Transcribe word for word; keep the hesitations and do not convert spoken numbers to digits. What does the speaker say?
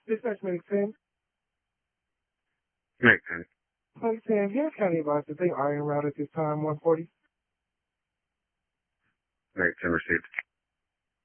Dispatch Medic ten. Make ten. Medic ten, Harris County advised that they are en route at this time, one forty. Make ten received.